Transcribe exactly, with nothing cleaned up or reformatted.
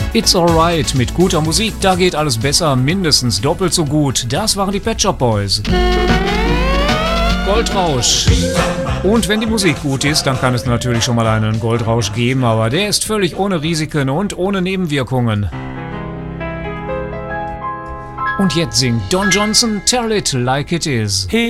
It's alright, mit guter Musik, da geht alles besser, mindestens doppelt so gut. Das waren die Pet Shop Boys. Goldrausch. Und wenn die Musik gut ist, dann kann es natürlich schon mal einen Goldrausch geben, aber der ist völlig ohne Risiken und ohne Nebenwirkungen. Und jetzt singt Don Johnson Tell It Like It Is.